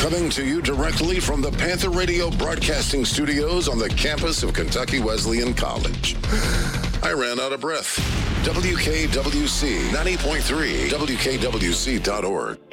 Coming to you directly from the Panther Radio Broadcasting Studios on the campus of Kentucky Wesleyan College. I ran out of breath. WKWC 90.3, WKWC.org.